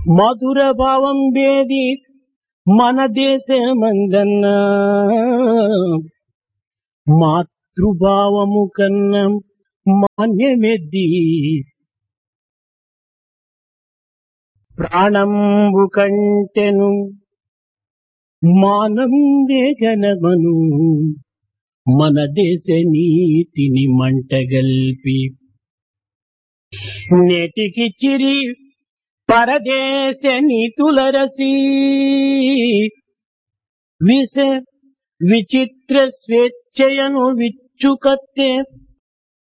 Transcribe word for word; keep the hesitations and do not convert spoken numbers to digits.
మధుర భావం వేది మన దేశమందన్నా మాతృభావము కన్నా మాన్యమెద్ది ప్రాణంబు కంటెను మానం వేగనమను మన దేశ నీతిని మంటగల్పి నేటికి చిరి పరదేశ నీతులరసి విష విచిత్ర స్వేచ్ఛయను విచ్చుకత్తే